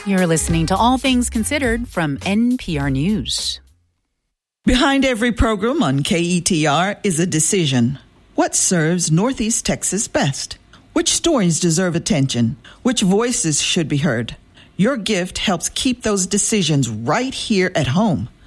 You're listening to All Things Considered from NPR News. Behind every program on KETR is a decision. What serves Northeast Texas best? Which stories deserve attention? Which voices should be heard? Your gift helps keep those decisions right here at home.